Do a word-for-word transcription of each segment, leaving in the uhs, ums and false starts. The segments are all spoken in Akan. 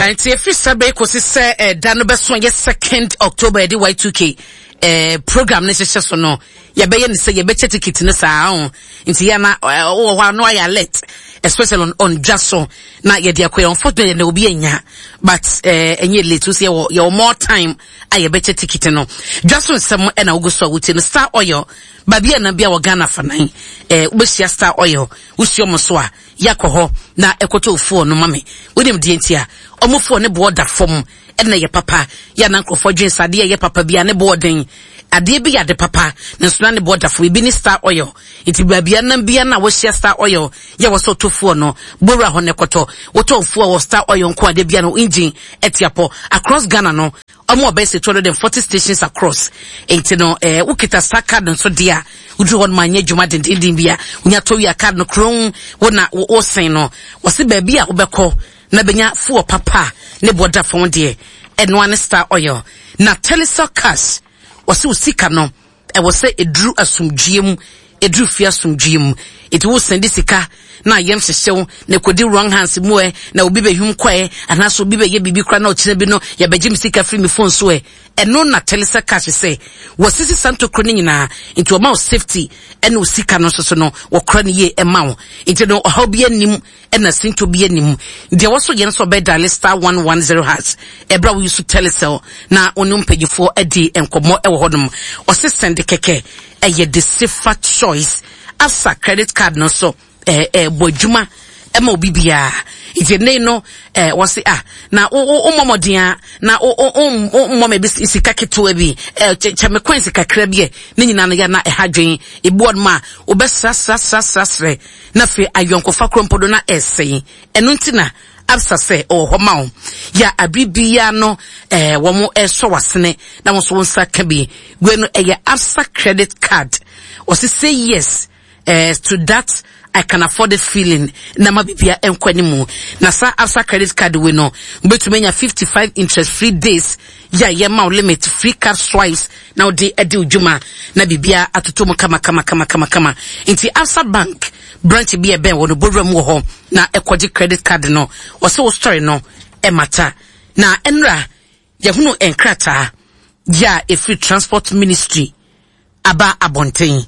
And if you say because it's uh dano beso yes second October the Y two K uh program necessary so no ya be yen say ya be ticket no sa on nti ya na o wa no ya let especially on on Jason na ya dia kwere unfortunately na obi anya but eh enye late so say your more time aye be ticket no Jason sem e na ogoso wuti no Star Oil babia na bia wo Ghana fanan eh ubehia Star Oil usio mo so a yakoho na ekoto ofo no mame wodim die ntia omofo ne border form e na ye papa ya na nkrofo dwen sade ye papa bia ne boarding ade bi ya de papa na so na ne border form bi ni Star Oil iti babia na bia na wo share Star Oil ye wo so tofo no bora ho ne koto wo to ofo wo Star Oil nko ade bia no engine etiapo across Ghana no omo obese two hundred forty stations across enti no eh ukita Star card no so dia udru hon manye djuma den den bia unya to wi card no kron wona wo sen no wo se ba bia wo beko na benya fu papa ne border form de eno an Star Oil na Telecel cash wo se usika no e wo se edru asumdwiem edru fi asumdwiem it wo send sika na yem hyehyɛw na kodi wrong hands mu e na obi behum kwae anaso obi beye bibi kra na okire bi no ya begim sika free me phone so e eno na Telecel cash say wo sisi santo kro ni nyina into ma safety ene osika no so so no wo kra ni ye e ma wo into no how bi anim ena sinto bi anim de wo so ye so be dial star one one zero hash e bra wo use Telecel na onum pagifo adi enkomo e wo hodom o se send keke e ye the safer choice asa credit card no so eh eh bojuma ema obibia ite no eh wose ah na o momodia na o o momo be sika keto bi eh cheme kwensi kakra bi ne nyina no ya na ehadwen ebuod ma obesa sa sa sa sre na fe ayonkofa krompodo na ese enu ntina absa se o homa ya abibia no eh wo mo eso wasene na mo so nsa ka bi gwe no eh absa credit card o say yes eh to that I can afford the feeling na mabibia enkwanimu na sa absa credit card we no betumenya fifty-five interest free days ya yema limit free card swipes na odi edi ujuma na bibia atotomo kama kama kama kama kama inti Absa Bank branch bi ebe wo no bodram wo ho na ekodi credit card no wo se wo story no e mata na enra yehunu enkrata ya a free transport ministry aba abonten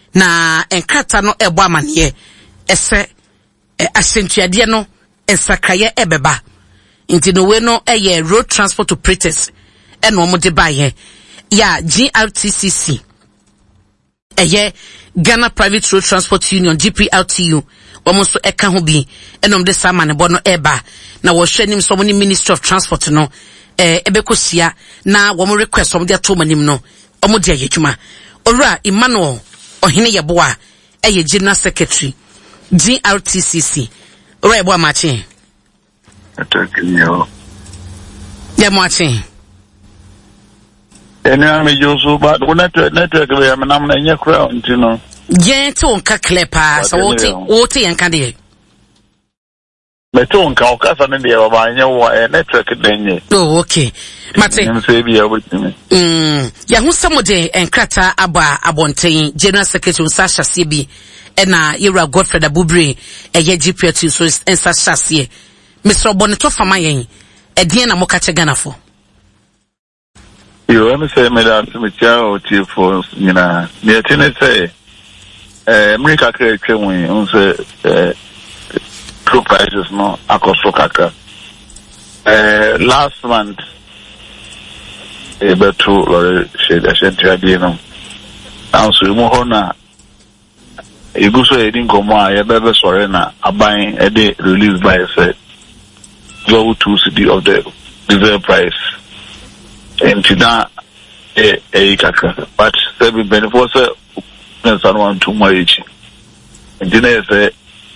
na enkrata no ebo amane ese asentuade no ensakraye ebeba inti no we no eye road transport operators eno mo de baye ya G R T C C eye Ghana Private Road Transport Union G P R T U omo so eka ho bi enom de samane bo no eba na wo hwanim so mo ni Ministry of Transport no eh ebekosia na wo mo request om de atomanim no omo de ayedwuma owura Emmanuel ohene yeboa eye General Secretary G R T C C owura yeboa machi atakinyo ya machi ena me joso ba network network we am na na nya kra ntino je to nka klepa so wote wote yanka de me to nka okasa ne de ba nya wo network denye oh okay mate mm ya hu samode enkrata aba abonten General Secretary Sasha C B ena Yura Godfrey Abubre eye G P R T so ensa Shasie Mister Bonito fama yen edien na mokache Ghana fo yo am say me that me tia o ti for nyina me tene say eh America kre twetwe on say eh crude prices no akoso kaka eh last month e betu lori shade ashentia no now so mo hona iguso edin komo a ye bebe sore na aban e dey released by say go to city of the diesel price and tina e e kaka but seven benefits na someone too much and tina say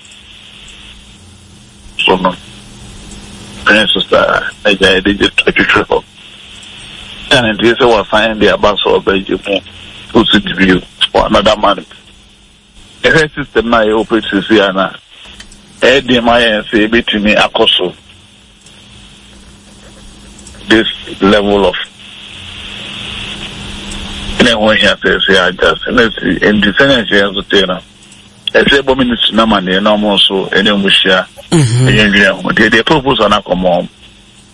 so no princess that I did it to triple and it is what find the about so Belgium to city for another month the system na operate here na e dey my say between akoso this level of when he says yeah just let's see in the senate here so tena e say bo ministry na man e na mo so ene mo hia e yen yen they they propose na come on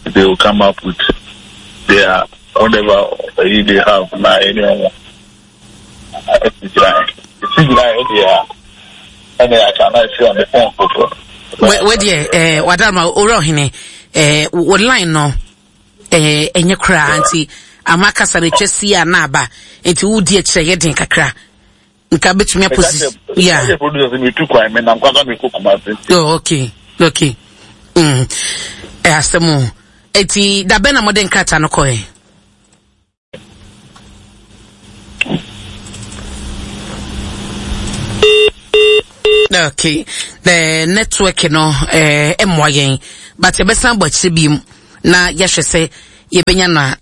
they will come up with their whatever they have now anymore. It's like it's like yeah. And I cannot see on the phone. Where where dear eh wadama orohine eh wo line no eh enye kra anti amaka sare twesi anaba enti wo die kire ye den kakra nka betumi aposi yeah the producers me too kwai me na kwaka me kokuma se. Oh okay okay mm eh asemu eti da bena modern kata no koe. Okay, the network no eh emwayen but e besan bochi bim na yehwe se yebenya na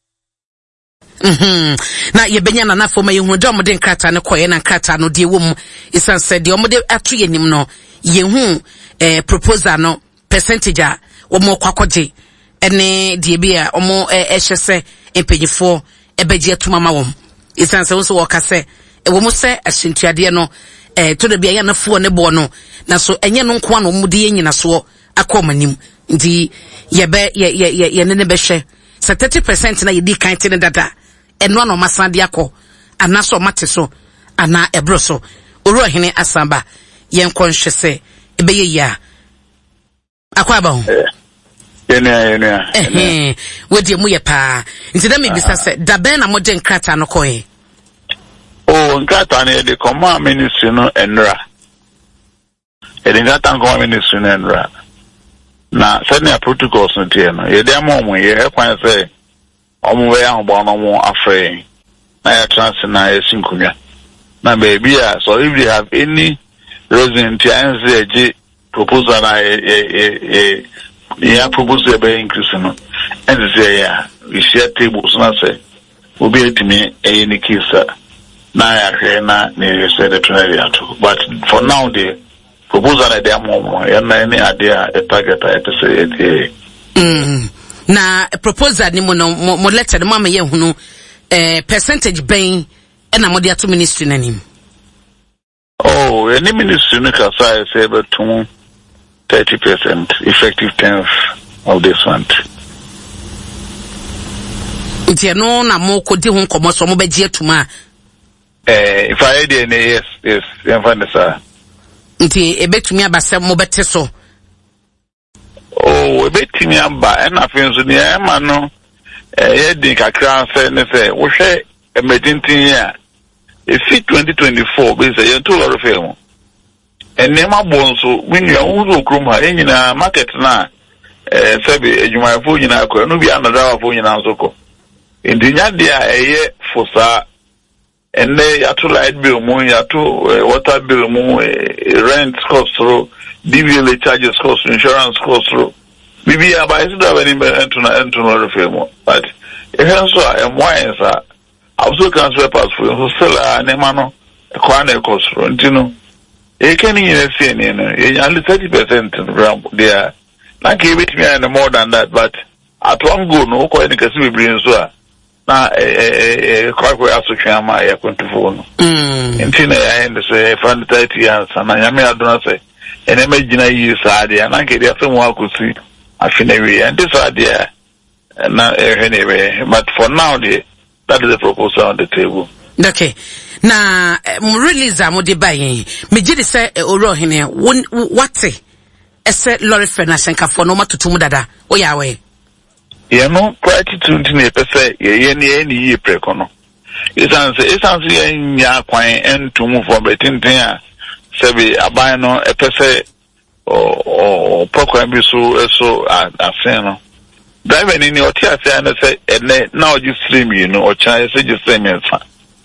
mhm na yebenya na na foma yehu de omde nkrata ne koye na nkrata no de wom isan se de omde atu yenim no yehu eh proposal no percentage a omo kwakoje ene de bia omo ehye se empanyifo ebeje atuma ma wom isan se wo so wo ka se e wo mo se ahyentuade no eh to de bia ya na fo ne bo no na so enye no nko na omude yenyina so akomanim ndi yebe ye ye ye ne ne behwe se thirty percent na yedi kan tene dada eno no masande akọ anaso mate so ana ebro so oro hene asamba yen konhwe se ebeye ya akwa ba ho ene ene eh wedi mu ye pa nti da me bisa se da ben na modern nkrata no koye. Oh, nkrata na de command ministry no enra e de nkrata command ministry no enra na senior protocols no tie no ye dem omo ye kwan se omo we ahogbo no mo afre na ya trans na esinkunya na baby a so if they have any reason to answer the proposal na e e e ya proposal be increase no and say ya we share tables na say obi etimi e ni kisa na ya hwe na ne say the trinity to but for now the proposal na dey am ya na any idea a target I to say it mm na proposal ni mo no mo letter mo ma ye hunu eh percentage ben e na mo dey to ministry nanim. Oh, any ministry no can say say about thirty percent effective tenth of this month. Nti no na mo ko di ho nkomo so mo ba gi atuma. Eh if I dey yes yes em fa nesa. Nti ebetumi abasem mo bete so. Oh, ebetumi aba e na fin so ni e ma no eh ye din kakra se ne se wo hwe emergency ya. If twenty twenty-four be say you too lot of film. And nema bonso when you uzo kroma enyina market na eh sabi ejumafo nyina akọ no bi another afo nyina nsoko. Indinya dia eye fosa enne ya to light bill mu ya to water bill mu rent cost through D V L charges cost insurance cost through bibi aba isi da bani ento na ento no film but e hanso a emwa sa also transfer pass for so sell nema no kwa na cost through ntino e can you see any no only thirty percent there na ke bit me and more than that but at one go no ko any kasi we bring so a na eh eh kwa kwa asotwa ma ya twenty-four no mm ntino ya end say fund thirty years na nyame adona say ene ma gina yi sa de na ke dia femu akosi afinewe and this idea na anyway but for now the that is the proposal on the table. Okay. Na um, release am de bayin me gidi se oro hene wate ese lorry fena senkafo no matutum dada o ya we ye no gratitude ni pese ye ye ni ni ye preko no isan se isan se ye nya kwan entum for betinten a sebe aban no e pese o o program bi so eso asen no driver ni ni oti asen na se ene na oju stream you know o chan se ju stream enfa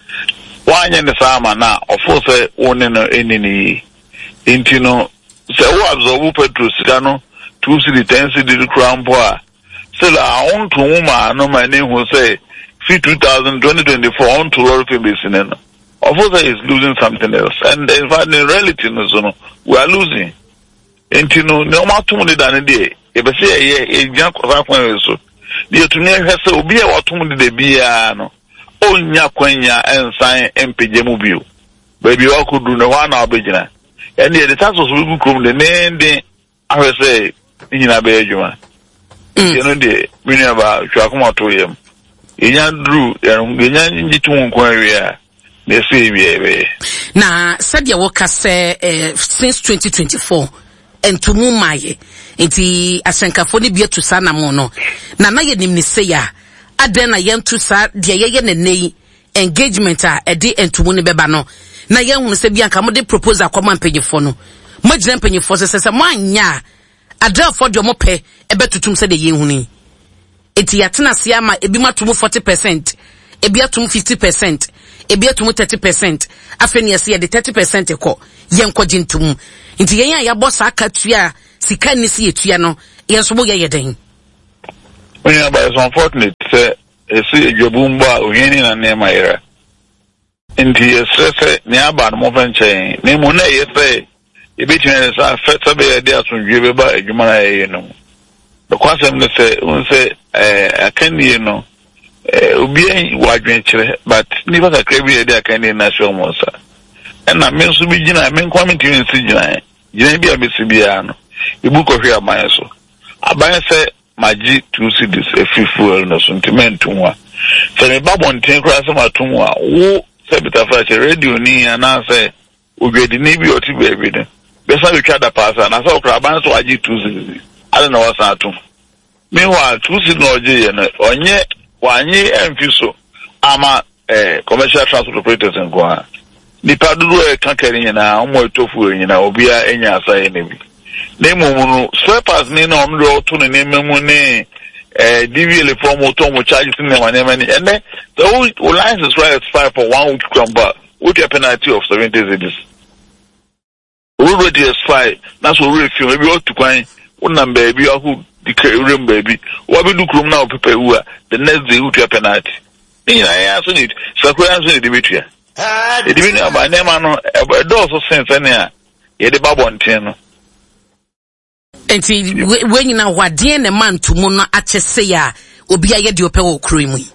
wanye ne sama na ofo se woni no enini inti no se wo absorb petrol sika no two city ten city crown po a se la on to ma no ma ne hu se two thousand twenty-four on to lot of business no ofo se is losing something else and in fact in reality no so no we are losing inti no no ma to mu da ne de e be se ye e gyan kwa kwa so de to ne hwe se obi e watom de bia no onya kwanya ensan empege mu bio baby wakudu ne wana obegina ene de taso so bi krom de nende ahwese nyina be adwuma You know the meaning about Chakuma to him. Inya drew and Inya to Unquaria. They say we na said ya woka say uh, since twenty twenty-four and to mumaye nti asenkafo ne bia to sa na mo no na na ye nim ne say ya aden na yen to sa de ye ye ne nei engagement a e de entumu ne beba no na ye hu se bia nka mo de proposal kwa mampanyefo no mo gina mpanyefo se se mo anya adra for de mo pe e betutum se de ye hu ni eti yatena se ama ebi matum forty percent ebi atum fifty percent ebi atum thirty percent afeni yesi ye de thirty percent ekọ ye nkọ gintum nti yen ya boss aka tua sika ni si etua no yen so bo ye yeden onya ba is unfortunate say esi ejobumba ohini na nema era nti yesese ne aba no mo venchen ne mo na yese ebetine sa feta be de asundwe be ba adwuma na ye no because am ne say un say eh akani no eh obi wadwen kire but ni ba ka krebi de akani na show mo sa na me nso bi gina me nkwa me tin si gina gina bi abesi bia no ibu ko hwe aban so aban se magi two cities efi fuel no so ntimentu wa se me babon tin kra se matum wa wo se bitafa che radio ni ana se ogwedi ni bi oti baby ne be sa twa da pasa na so kra aban so agi two cities ala na wasa atum meanwhile two cities no je ye no onye wanyi emfiso ama eh commercial transport operators nkwa nipa duru e kankari na omo etofu nyina obia enya asaye ne bi na mumunu sweepers ni na onu do to ne memu ne eh D V L from motor mo charges ne ma ne ma ni ene the whole license right expire for one week kwamba with a penalty of seventy cedis already expire na so we feel maybe o tukwan wona baby ahu dikere baby wo be dukrum na opepe wu the next day with a penalty ni na ya so ni sakura so ni debetua e dibi na ba ne ma no e do so sense ne a ye de babonten no enti when you na wade ne man tumu no achese ya obi aye de ope wo kro mu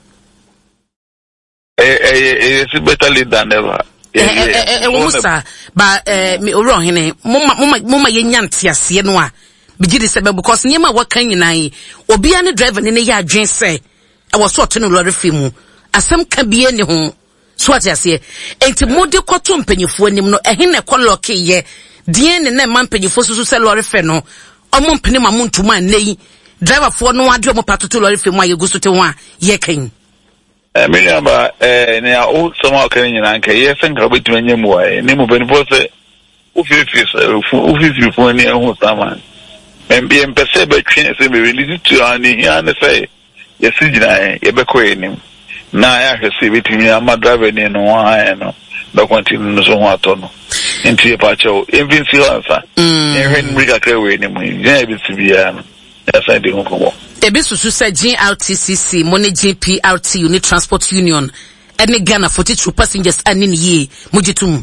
eh eh it's better late than never eh eh musa ba eh me oro hene mama mama ye nyante ase no a bigidi sebe because nyema wakan nyinai obi ane driver ne ne ya adwen se e wo so to no lorry fimu asem ka bie ne ho so atiase enti mode kwoto mpanyefo anim no ehene kwoloke ye die ne na man mpanyefo susu se lorry fe no omo mpene ma muntuma nei driver fo no ade omo patoto lorry fe mu aye gusote ho a ye kan eh me aba eh ne a o so ma kan nyina nka ye sen ka betu anyem wa ne mu bani fo se o fi fi o fi fi fo ne ho sama mbie mpese betwe se me release to ani ya ne say ye sigina ye be ko enim na ya hwese betimi ama driver ne no ha no da continue no so ho ato no nti e pa cho invinci answer e hwen mrika krewe ne mu ya bi sibia no ya sai de nkomo e bi susu se G R T C C money G P R T Unit Transport Union any Ghana forty-two passengers ani ni ye mujitum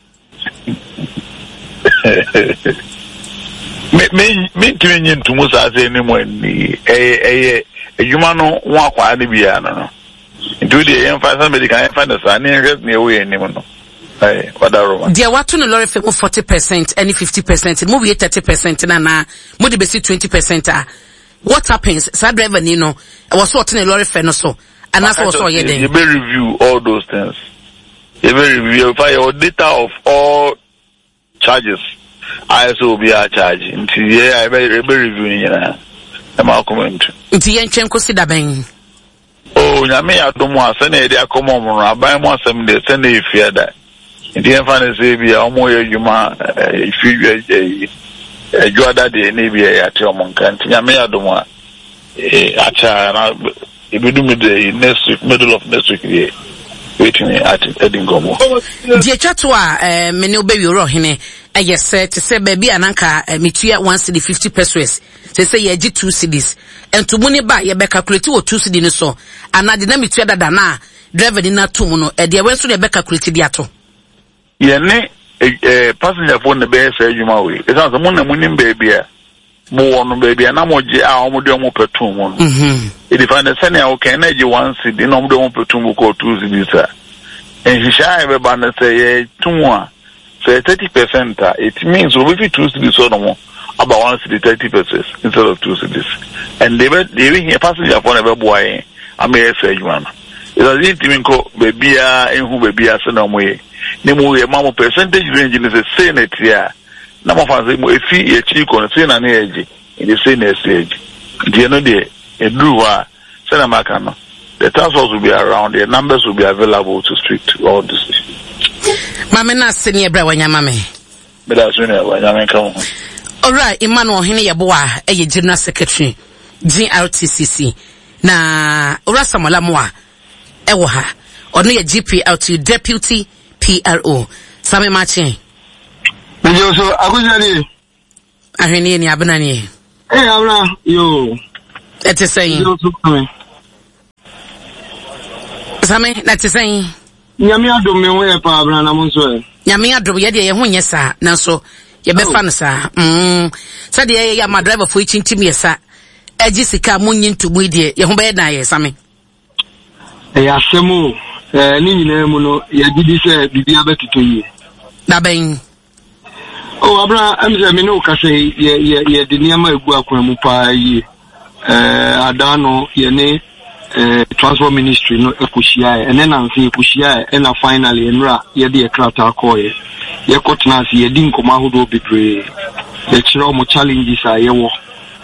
me me me twenye ntumu sa se ni mo ni eh eh ejuma no wa kwa de bia no ntu de yen fa sa medical yen fa na sa ni res ni we ni mo no eh wadaro dia watu no lorry femo forty percent any fifty percent mo we thirty percent na na mo de be si twenty percent ah what happens sa driver ni no e was what na lorry fe no so and that's also ye den you be review all those things you be review for your data of all charges I also be a charge nti ye I be review ni na e ma comment nti ye ntwen consider ben oh nyame adomo ase na e dey akomo mo aban mo asem de se na efia da nti en fa na se bia omo ye dwuma efi ejuada de na bia ya te omo nkan nti nyame adomo eh acha na ebidu me de next week middle of next week ye waiting at Edingomo die twato a eh me ne obewi ro hene eye se te se ba bia nanka metua one cedi fifty pesos se se ye gi two cedis entumu ne ba ye be calculate wo two cedi ne so anade na metua dada na driver ni na tumu no e de we so de be calculate di ato ye ne eh passenger phone ne be se adwuma we e say mo na munim ba bia mo wono ba bia na mo je a mo de mo petum mo no mhm e di find say na o kan na je one cedi na mo de mo petum ko two cedi sa en hisha e be ba na say ye tumu a say thirty percent it means we fit two cedis so no mo about one city thirty pesos instead of two cities. And they were they here passenger for never boy. I may say you man. It was even called baby and who baby as no way. Nemo a mamma percentage range is the same at here. Number of if he a chick on a same an age in the same stage. The end of the day, a drew Senamakano. The transports will be around, the numbers will be available to street all this issue. Mama na senior bra wanya mame. But that's when I come. All right, Emmanuel Hine Yaboa, a general secretary, G R T C C. Na Ora Samola Moa, Ewaha, or no G P L T deputy P R O. Same Martin. Yo, I was ready. I hear ni Abanani. Hey, Abra, yo. That is saying. Same, that is saying. Yamia do me way pa Abra na monso. Yamia do ye de ye hu nyesa, nanso ye be fa no sa. Mm. Sa de ye ya ma driver for each team yesa. Eji sika munyi ntumu de ye hu be na ye same. Eh asemu eh ni nyina mu no ye gidi se bibia betuto yi. Da ben. Oh Abra, am say me no ka say ye ye ye de niam egu akwan mu pa yi. Eh adano ye ne Uh, transport ministry no ekushia and then anse ekushia and finally enra ye de krata koye ye kotna se ye din koma hodo bebre ye chiro mo challenges a ye wo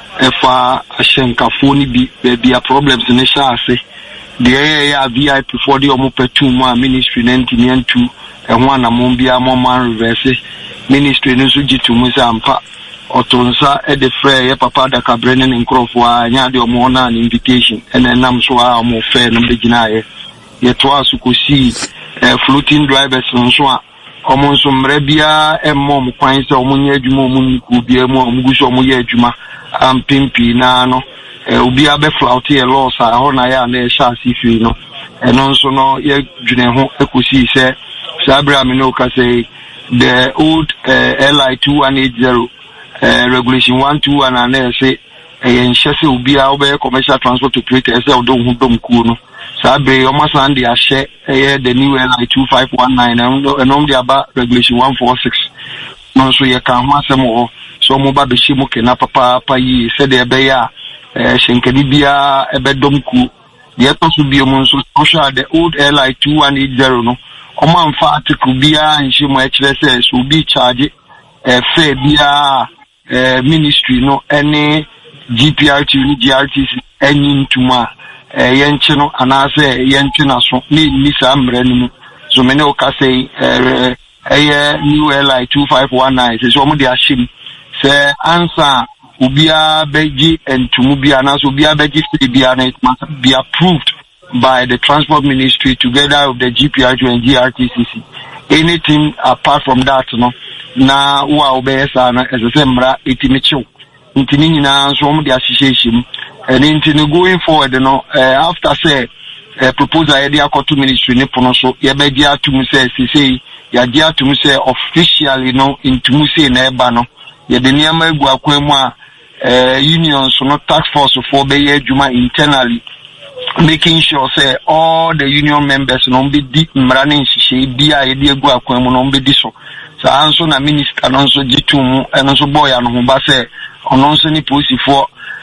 efa ahyenkafo ni bi be a problems ne sha ase de ye ya V I P for the omo petu mo ministry nineteen antu e ho anamon bia mo man reverse ministry no so jitu mo se ampa otonsa e de frɛ ye papa da kabrene ne nkrofo a nya de omo na invitation ene nam so a omo fɛ no begina ye ye to asukosi eh, floating drivers nso a omo nso mra bia e mom kwan sɛ omo nya adwuma omo nku bia mu omo guso omo ye adwuma am pimpi na no eh, obi abe flout ye loss a ho na ya na e sha sifi no eno nso no ye dwene ho ekosi sɛ sabra me no ka say the old uh, L I two one eight zero Uh, regulation one two one and I say eh nhyese obi a obey commercial transport operator say odo hu dom ku no sabe o masan de ahye eh the new L I two five one nine and no dey about regulation one four six no so ye kan ho asem ho so mo ba be shi mo ke na papa pa yi say de be ya eh shenkedi bia e be dom ku de to so bi mo so social the old L I two one eight zero no o man fa article bia nshi mo e kire say so bi charge eh fair bia Uh, ministry no any G P R T ni G R T C any ntuma eh yenche no anase yenche na so ni ni sa mre ni so me no ka say eh eh new L I two five one nine so mo de ashim say answer ubia beji entumu bia na so bia beji bia na it must be approved by the transport ministry together with the G P R T and G R T C C. Anything apart from that no na wa obesa na esemra etimichiw ntini nyina so mo de association and intini going forward no uh, after say uh, proposal e de akoto ministry ne pono so ye be dia atum say say ya dia atum say officially no intumu say na eba no ye de niam egu akwan mu a uh, unions no task force for be ye adwuma internally making sure say all the union members no be di mra ne nhihye bia ye de egu akwan mu no be di so sa anso na minister no nso gitum eno nso boy ano ho ba se ono nso ni police for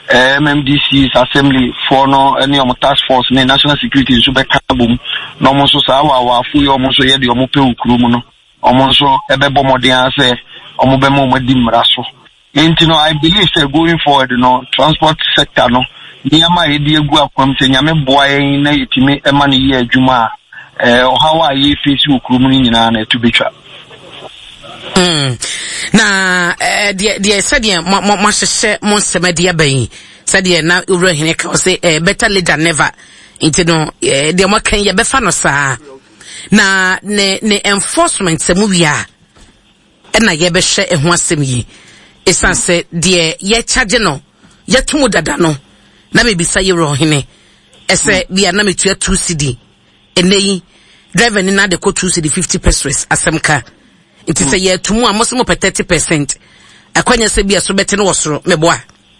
M M D C's assembly for no any of task force ne national security nso be kabum no mo nso sa wa wa afu yo mo nso ye de omo pe ukuru mu no omo nso ebe bomodin ase omo be mo mo di mra so enti no I believe say going forward no transport sector no niama ye de egu akwam se nyame boa yen na yetimi e ma ne ye adwuma eh o hawa ye face ukuru mu nyina na to betwa. Mm. Na eh die die said ye mo mo hyehyɛ mo nsɛmade aban said ye na owura hene ka say eh better late than never into no eh de mo kan ye befa no saa na ne ne enforcement semu wia e na ye behwɛ e ho asɛm yi esan sɛ de ye charge no ye tumu dada no na me bisa ye owura hene ɛsɛ bia na metua two C D eneyi driver ni na de ko two C D fifty pesos asɛm ka it is a year to more most more thirty percent. A quanya se be a subbetin was me boy.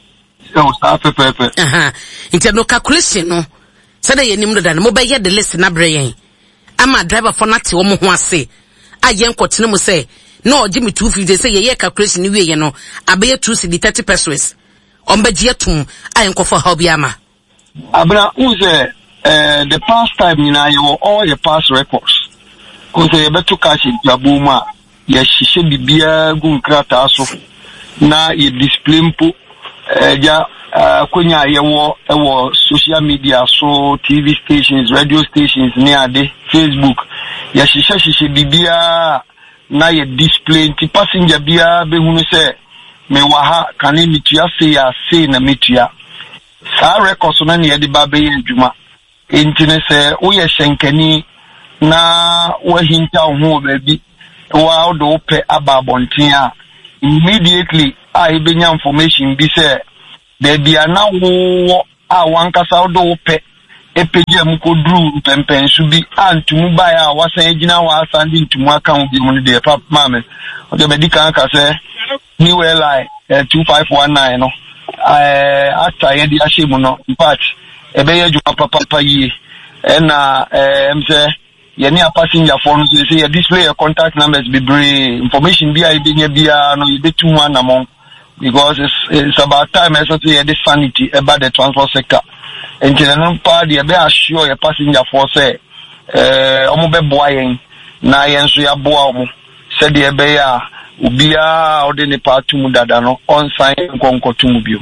Aha. Into no calculation no. Said I named than mobile yet the list na brain. I'm a driver for not to almost say. I young continue say no Jimmy two fifty say ye calculation ni we ye no abe two cedi thirty pesos ombeje atum ayenkofo ha obiama abra uze uh, the past time you know you all your past records cause you better cash it jabuma ye shishe bibia gu nkrata aso na ye display mpo ja kwenya ye wo e wo social media so T V stations radio stations ni ade Facebook ye shishe shishe bibia na ye display ti passenger bia be hunu se me waha kane mitua se ya se na mitua sa records na ne de ba be adwuma entine se wo ye shenkani na wo hinta ho ba bi wa do pe ababonten a immediately I benya information bi se there be na wo a wankasa do pe epeje mu ko dru pempen su bi antumu ba ya wasan agina wa asande ntumu aka ho bi mu de pap mame o de medical ka se ni we lie two five one nine no eh ata ye di ashemu no in fact ebe ye juma papa papa yi e na eh mse ye ni a passenger phone so say display your contact numbers be bring information bi a be nya bia no you be two one among because it's, it's about time as say the sanity about the transport sector and the non part the be assure your passenger for say eh omo be boa yen na yen so ya boa omo say the be ya ubia ode ne patu mu dada no on sign nkonko tumu bio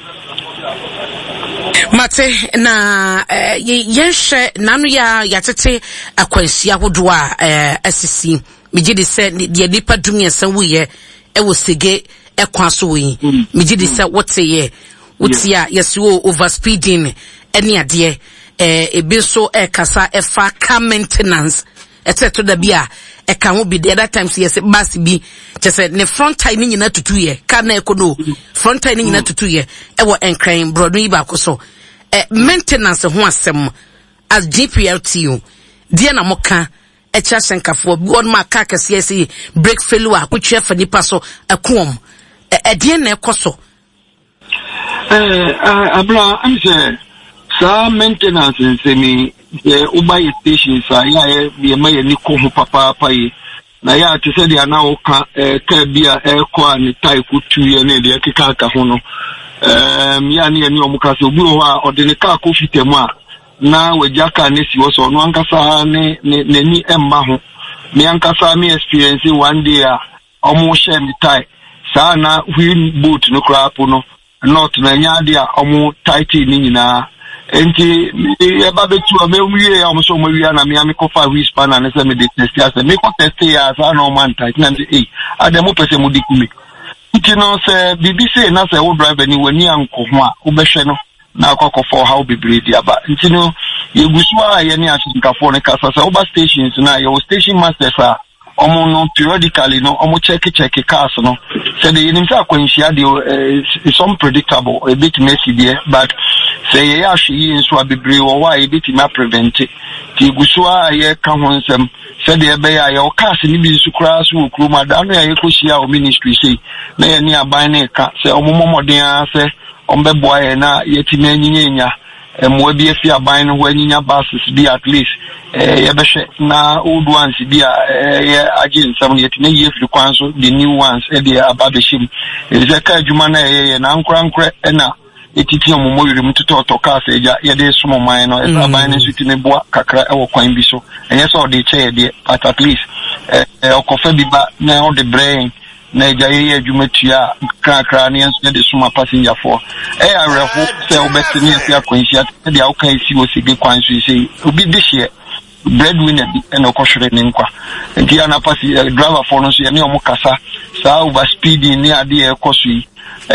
mate na eh, yenhwe nanu ya yatete akwansia hodo a eh, asisi megide se de nipa dumia san wuye e wo sege e kwaso wi megide se wote ye wote a yeso overspeeding eni ade eh ebi so e kasa e fa car maintenance eteto da bia e kan wo bi the other times yes bus bi just ne front tire ni nyina tutu ye car na ekono front tire ni nyina tutu ye e wo enkran brodo yi ba ko so eh maintenance ho asem as G P L T U dia na moka e cha senkafo bi on ma car kase yesi brake failure akotwe fa nipa so akom e dia na ekoso eh abla am say sa maintenance se mi e ubai station sa ya e bi ma ye ni ko ho papa papa yi na ya te se dia na o ka e ka bia e ko ani tai ku tu ye ne de keka ka ho no um ya ni ni omuka se obi ho a ode ne ka ko fitemu a na wajaka ne si wo so no ankasa ne ne ni emma ho me ankasa me experience one day a omo share me tai sa na wheel boat no crap no not na nya dia omo tight ni nyina enti e ba betu o me wiye ya omo so mo wiya na me am ko fa wheel spanner na se me de test ya se me ko test ya sa no man tight na e ademo pese mo dikumi iti no se B B C na se wo driver ni wani anko ho a wo behwe no na akoko for how be breed aba iti no yegusua ye ni asinkafo ne kasa se oba stations na your station masters a omo no periodically no omo check check cars no se de yenim sa akwanhia de is unpredictable a bit messy there but say ye ahwe nso abebre wo wa e bit ma prevent ti gusua ye ka ho nsem se de be ya ye cars ni bi nso kura so okru ma da no ye koshia o ministry say na ye ni aban na ka se omo momoden a se ombe boa ye na ye ti na nyinya emwe bi efi aban no ho anyinya buses bi at least eh ye behwe na old ones bi a ye agin some ye ti na ye fi kwan so the new ones e dey about the shim e ze ka adwuma na ye na nkra nkra e na etiti omomo yiri mtuto otoka se ja ye dey sumo man no e aban no suti ne boa kakra e wo kwan bi so enye so dey che dey at at least eh okofa bi ba na on the brain na jaye adwumatua kakra ne enso de suma passenger for eh arefo se obetini afi akwanhia de awokan si wo sigi kwan so sei obi de hye breadwinner bi na okohwere ne nkwa nti ana passenger driver for no so ye ne omukasa sa overspeeding ne ade e koso yi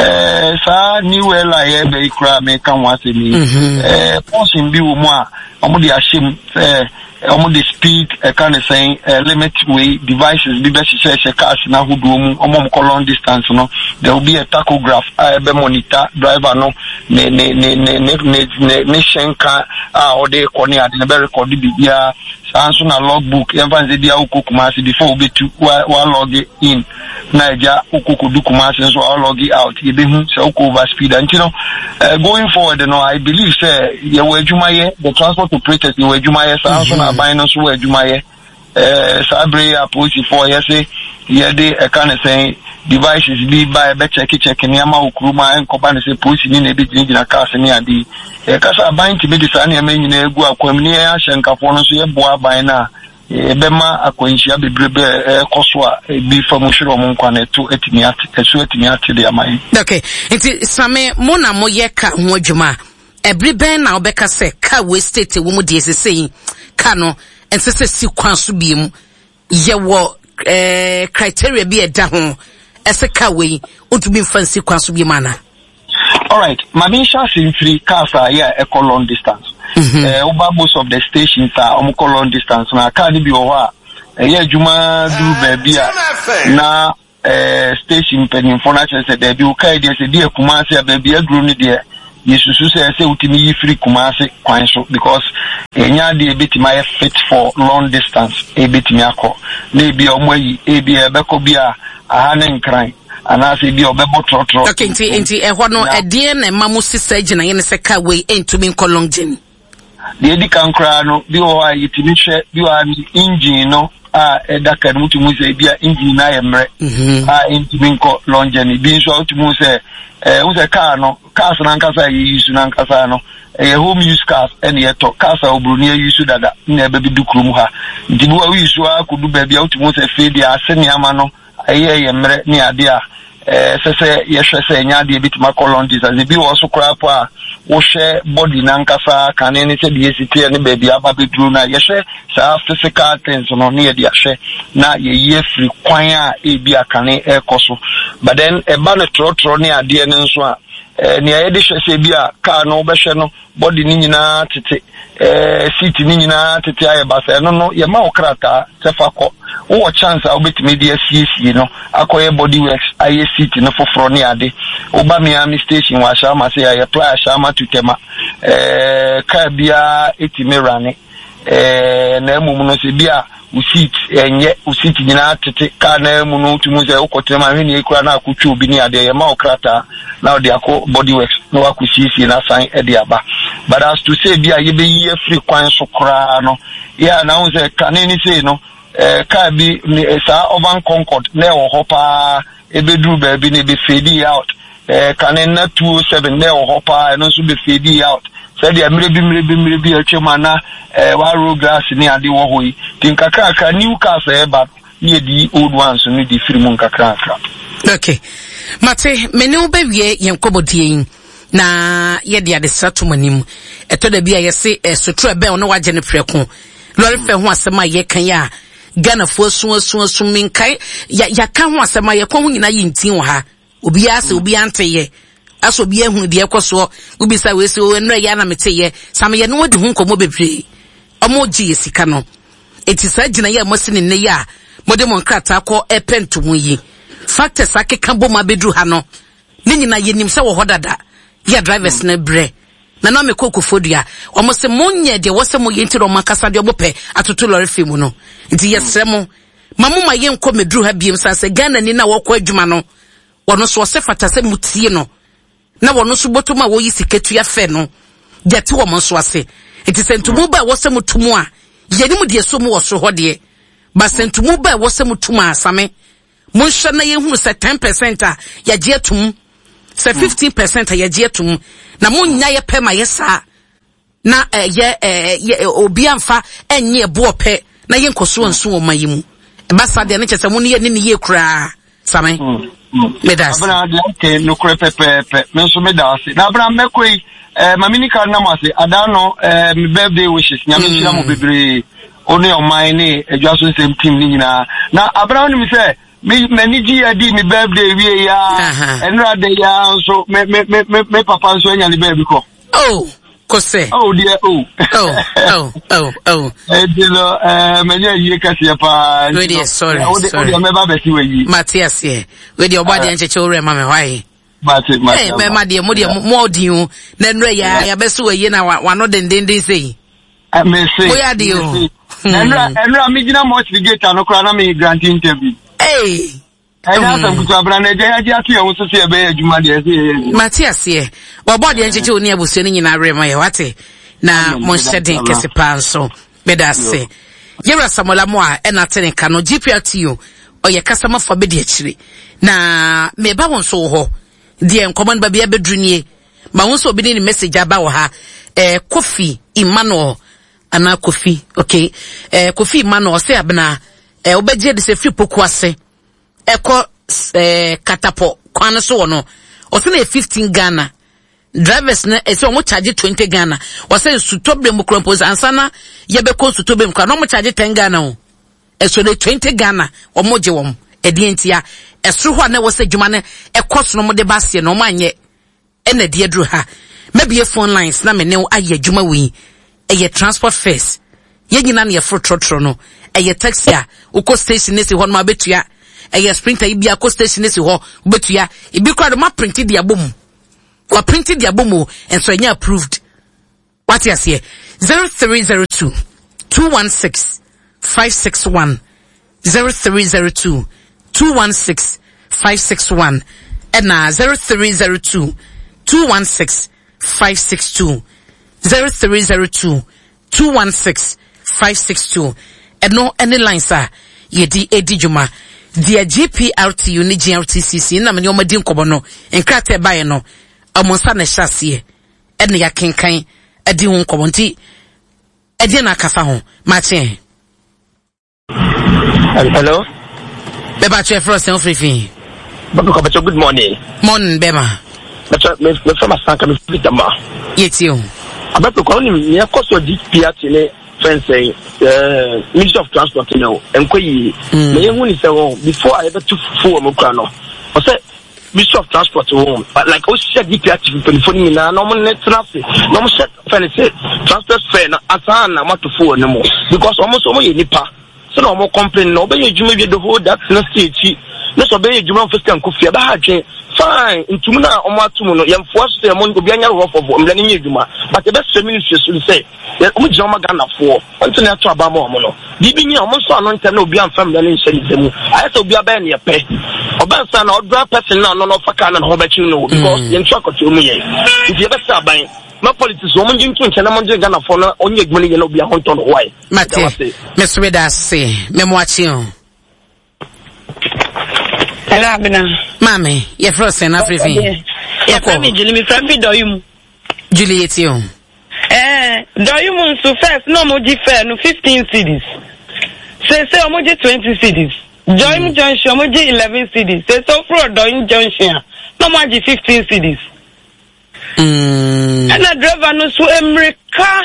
eh sa ni wela ye be ikra me kan wase ni eh person bi wo mu a omo de ahyem eh omo the speed e kan say limit way devices bi be share cars na hodo mu omo ko long distance no there will be a tachograph e be monitor driver no ne ne ne ne ne ne shenka a o de ko ni ade be record bi bia sanso na logbook e van ze bia ukokumasi before we to wa log in na ja ukokudu kumasi so wa log out e be hu se uko overspeed and you know uh, going forward no I believe say ye we adwumaye the transport operators ye we adwumaye sanso na ban no so we adwumaye eh sabre approach for ye say yeah they a kind of saying devices be by be check check ni ama okuruma enkoba ne say police ni na be jina cars ni ade e kasa ban ti be di sa na me nyina egu akwam ni ya hyenkafo no so ye boa ban na e be ma akwanhia bebrebe e koso a bi famuhwero mo nkwa na to etimi ate eso etimi ate de amai. Okay, nti same mo na mo ye ka ho adwuma every ben na obeka say ka we state wo mu de sesei ka no ensese si kwan so bi mu ye wo eh criteria bi e da ho ese ka we utumi fancy kwan so bi mana. All right, Mamisha sin free cars are yeah a long distance. Eh over most of the stations are um long distance na car ni bi o wa eh adwuma du baby a na eh station penifo na che say there bi o kai dey say dey Kumasi baby agro ni dey yesusu say say utimi yi free Kumasi kwan so because enya dey betima fit for long distance e betimi akọ na bi o mo yi e bi e be ko bi a aha ne nkran ana se bi obebo trotro. Okay, nti nti e ho no e de na mamu sisa gina ye ne se ka we entumi nko long journey. The edi kankra no bi o wa yitimi hwe bi wa engine no a e da kan mutumu se bia engine na ye mre a entumi nko long journey bi so mutumu se eh wo se car no cars na nkasa ye use na nkasa no e home use cars ene ye to cars a obroni ye use dada na e be bi dukrum ha nti bi wa use wa kudu ba bia mutumu se fe dia aseni ama no aye ye mre ni ade a eh sese yehwe se nya de bitima colon disease bi wo so kra po a wo hwe body na nkasa kan ne se bi esite ne baby aba bedru na yehwe sa physical things no ne de ahwe na ye ye free kwan a e bi akane e koso but then e ba ne trotro ne ade ne nso a eh ne ye de hwe se bi a car no be hwe no body ni nyina tete eh seat ni nyina tete aye ba se no no ye ma okrata se fakọ wo chance a obetimi de asiesie no akoye body works aye seat no foforo ne ade oba Miami station wa shama say aye apply shama to tema eh ka bia etimi rane eh na emu no se bia u seat enye u seat nyina tete ka na emu no tumu se ukotema hwe ne ekura na akutwa obi ne ade ye ma okrata na ode akọ body works no akusiesie na san e de aba but as to say bia ye be ye free kwan so kra no ya na un se kaneni say no eh ka bi sa over Concord na wo hopa ebedu ba bi ne be fade out eh kanen na two oh seven na wo hopa no so be fade out say dia mire bi mire bi mire bi atwema na eh wa road grass ni ade wo hoyi tinkaka ka new cars e ba ne di old ones no di free mun kakra kakra. Okay, mate meni obewie yenkobodie na ye dia de satomanim eto da bia ye se sotro ebe ono waje ne preko lori fe ho asema ye kan ya Ghana fo so so so minkai ya ya kan ho asema ye kwa ho nyina yintin wo ha obi ase obi anteye aso obi ehunu de ekoso obi sa we se o enra ya na meteye sam ye no wadi hu nkomo bebre omo gi esika no etisa gina ye mosini ne ya modemo nkrata ko epentumu yi factors akeka boma bedru ha no ne nyina ye nim se wo hodada ya drivers na bre na na me kokofodua omo se monye de wo se mo yentiro makasa de obope atoto lori fimu no nti yesremo mamuma ye nko medru ha biem sanse Ghana ni na wo kwa adwuma no wono so se fata se mutie no na wono so botoma wo yi siketu ya fe no jete wo mo so ase nti sentumu ba wo se mutumu a ye ni mu de so mu wo so hode ba sentumu ba wo se mutumu asame monhwa na ye hunu se ten percent a ya je atum se fifteen percent a ya je atum na munya ye pema yesa na eh, ye eh, ye obi amfa enye ebo pe na ye nkoso nso wo mayimu e basa de ne chese mu ne ye ne ye kura same medas abana de ke no kure pepe pe me so medas na abana mekoi eh mamini kan na mase adano eh me birthday wishes nyame chira mo bebre oni o mai ne edwaso sem team ni nyina na abana ni me say me maniji adi me birthday wie ya enra de ya so me me me me papa so anya ni baby ko oh kose oh dear oh oh oh oh oh eh dilo eh manya yi kasi pa really sorry sorry o me ba be si we yi Matthias here we dey obadi encheche ore ma me why Mate mate eh me ma dey mo dey mo di o na nra ya ya be so we yi na wa no den den den sei eh me say we adi o enra enra mi gina mo gate no kra na me grant interview. Hey, I know some good brand. I just hear what to say about Juma. Matthias here. Well, body and chichu ni abuseni nyina rema ye wate na monshedin kese panso. Beda se. Yera samola mo a enatene kano G P R T U oye customer for be de chire na me ba won so ho de enkoman ba bia bedrunie ma won so obi ni message aba wo ha eh Kofi Emmanuel ana Kofi okay eh Kofi Emmanuel say abna eh obeje de se free poku ase eko eh katapo kwan so no o se na fifteen Ghana drivers na e se o mo charge twenty Ghana o se sutobre mu krompos ansana ye be ko sutobre mu kwa no mo charge ten Ghana o e so de twenty Ghana o mo je wom e de ntia e so ho na wo se djuma ne e koso no mo de basie no mo anye e na de aduru ha maybe phone lines na me ne aye djuma wi e ye transport fares ye nyina na ye fro trotro no e ye taxi a uko station nesi ho no abetua e ye sprinter ibi akọ station nesi ho obetua ibi kwa do ma print di abom wa print di abom and so nya approved what you say zero three zero two two one six five six one zero three zero two two one six five six one and na zero three zero two two one six five six two zero three zero two two one six five six two and no any lines are yedi edi juma the G P R T U ni G R T C C na me omadi nkobo no enkrate bae no amonsa na hyase e ne ya kenkan edi ho nkobo nti edi na kafa ho mache hello beba che frost en free Babu Kabacho, good morning. Morning, Bema. But me from a sanka me fit dama. Yes you. About calling me a cost of G P R T friend saying uh Ministry of Transport you know and koi me who is before I ever took full mokrano. I said Ministry of Transport home but like oh share G P R T telephone me na normal net traffic. Normal share friend say transport fare na asana ma to full no more because almost almost nipa. So no more complain no be you me the whole that na stage. No so be juma first time Kofi aba ha twen fine ntumu na omo atumu no yemfo so mo obi anya ro for for mlani nye juma but the best ministry so say omo juma Ghana for unto na to aba mo omo no bibi nya omo so ano ntem na obi amfa mlani nhyɛ ne demu ayɛ obi aba ne yɛpɛ obansa na odra person na no no faka na ho bɛkyi no because yɛntwa kɔtɔ mu yɛ nti yɛbɛsɛ aban ma politics omo ngi ntu nkyɛ na mo ngi Ghana for na onye egmani yɛ na obi ahonto no why mate me so be da se me mo achi o. Hello, Abina. Mami, you're frozen, everything. You're coming, Julie. Me friend, do you? Juliet, you. Eh, do you so first? No, moji fair, no fifteen cities. Say, say, moji twenty cities. Join junction, moji eleven cities. Say, so for doing junction, no moji fifteen cities. Hmm. And a driver no so America.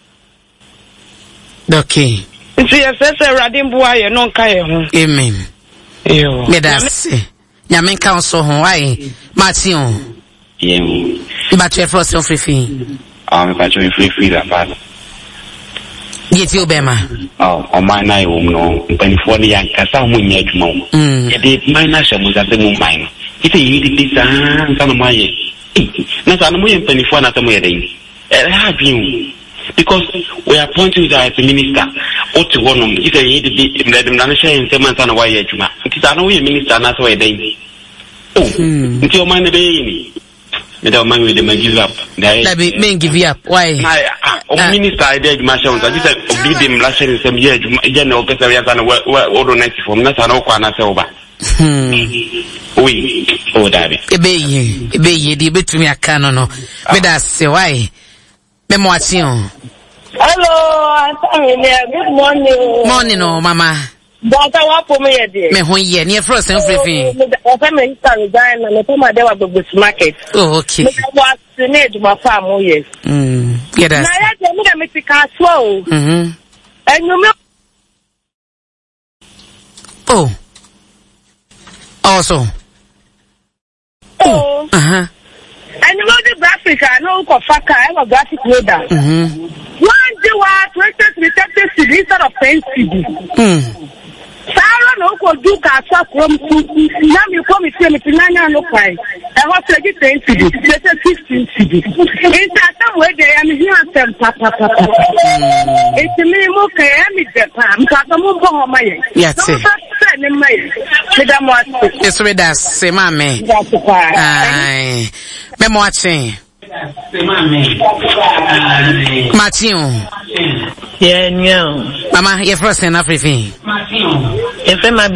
Okay. See, yes, yes, Radim Boy, no kaya. Amen. Yo. Me da se. Nyame kan so ho ai. Martin. Yem. Ba che frost on free free. Ah, me pa che free free da fa. Yeti obema. Oh, o mai na yo no. Mpanifo ne yan kasa mu nya adwuma mo. Mm. E de mai na hye mo za de mu mai. Ite yi di di sa sa no mai. Na sa no mo yen mpanifo na ta mo ye den. E ha dwin. Because we are appointing you as a minister. What to one of it is the Manasseh and Seman and why Juma. It is another minister, not why they. Oh, until my baby. Without mind with them, I give up. Let me men give you up. Why? My minister, I did my show. I just beat him last year in some years. General Casaria and what night from Nassano Quanasoba. Hmm. We, oh, David. Obey ye, obey ye, the bit to me a canon. But that's say why. Memoation. Hello, I'm good morning. Morning, oh, Mama. But I want for me a day. Me who ye near frost and free. I'm a resign and I'm a day of the market. Oh, okay. I was to need my farm, oh, yes. Hmm. Get us. I had to make a car slow. Hmm. And you know. Oh. Also. Oh. Uh huh. And you know the graphic, I know for Faka, I'm a graphic reader. Mm-hmm. One day, what twenty detective to this sort of things to do. Hmm. Sarah no ko do ka sa from now you come to me to nanya no kai. I was ready to to do. They say fifteen C D. It's that time where they am here and papa papa. It's me mo kai am the pam ka mo bo ho mai. Yes. Yes, we das say mama. Ai. Me mo achen. Martin. Yeah, no. Mama, you're first in everything. Martin. If I'm